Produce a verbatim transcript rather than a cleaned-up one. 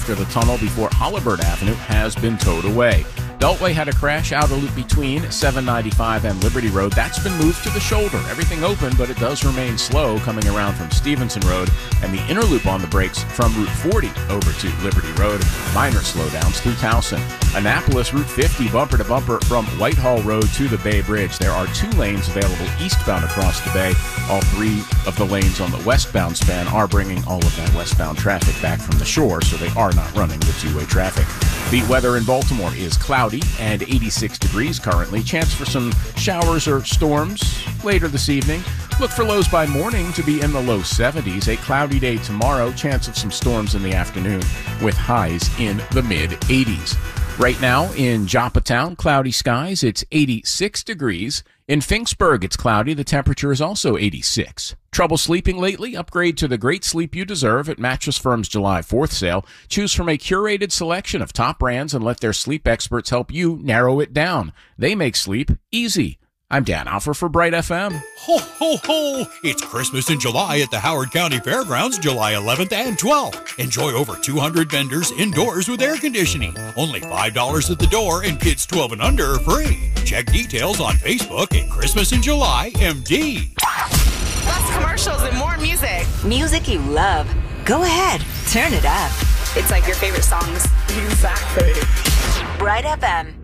after the tunnel before Holabird Avenue has been towed away. Beltway had a crash outer loop between seven ninety-five and Liberty Road. That's been moved to the shoulder. Everything open, but it does remain slow coming around from Stevenson Road, and the inner loop on the brakes from Route forty over to Liberty Road. Minor slowdowns through Towson. Annapolis Route fifty bumper to bumper from Whitehall Road to the Bay Bridge. There are two lanes available eastbound across the bay. All three of the lanes on the westbound span are bringing all of that westbound traffic back from the shore, so they are not running the two-way traffic. The weather in Baltimore is cloudy and eighty-six degrees currently. Chance for some showers or storms later this evening. Look for lows by morning to be in the low seventies. A cloudy day tomorrow. Chance of some storms in the afternoon with highs in the mid-eighties. Right now in Joppatown, cloudy skies. It's eighty-six degrees. In Finksburg, it's cloudy. The temperature is also eighty-six. Trouble sleeping lately? Upgrade to the great sleep you deserve at Mattress Firm's July fourth sale. Choose from a curated selection of top brands and let their sleep experts help you narrow it down. They make sleep easy. I'm Dan Alfer for Bright F M. Ho, ho, ho! It's Christmas in July at the Howard County Fairgrounds, July eleventh and twelfth. Enjoy over two hundred vendors indoors with air conditioning. Only five dollars at the door, and kids twelve and under are free. Check details on Facebook at Christmas in July M D. Less commercials and more music. Music you love. Go ahead, turn it up. It's like your favorite songs. Exactly. Bright F M.